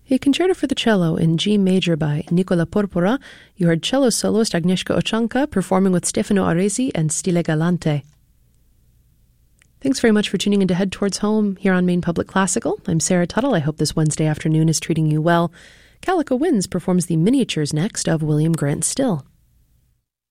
A concerto for the cello in G major by Nicola Porpora. You heard cello soloist Agnieszka Ochanka performing with Stefano Aresi and Stile Galante. Thanks very much for tuning in to Head Towards Home here on Maine Public Classical. I'm Sarah Tuttle. I hope this Wednesday afternoon is treating you well. Calico Winds performs the miniatures next of William Grant Still.